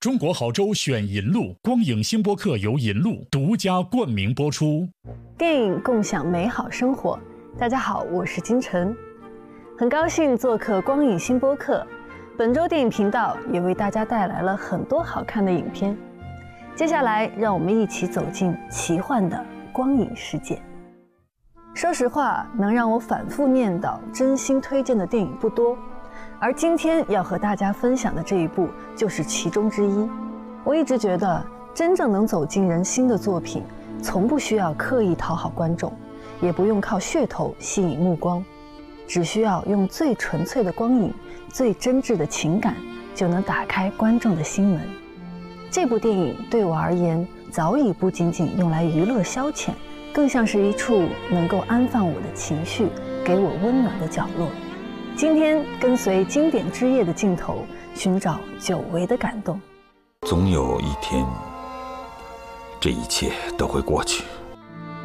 中国好州选银路，光影星播客由银路独家冠名播出。 电影共享美好生活。大家好，我是金晨，很高兴做客光影星播客。本周电影频道也为大家带来了很多好看的影片。接下来，让我们一起走进奇幻的光影世界。说实话，能让我反复念叨、真心推荐的电影不多。而今天要和大家分享的这一部就是其中之一。我一直觉得，真正能走进人心的作品，从不需要刻意讨好观众，也不用靠噱头吸引目光，只需要用最纯粹的光影、最真挚的情感，就能打开观众的心门。这部电影对我而言，早已不仅仅用来娱乐消遣，更像是一处能够安放我的情绪、给我温暖的角落。今天跟随经典之夜的镜头，寻找久违的感动。 总有一天，这一切都会过去。